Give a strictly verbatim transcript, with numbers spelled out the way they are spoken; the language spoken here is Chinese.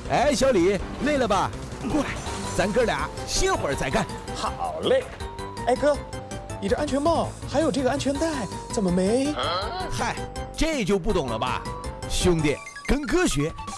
哎，小李，累了吧？过来，咱哥俩歇会儿再干。 好嘞。哎哥，你这安全帽还有这个安全带怎么没？ 嗨，这就不懂了吧？兄弟，跟哥学。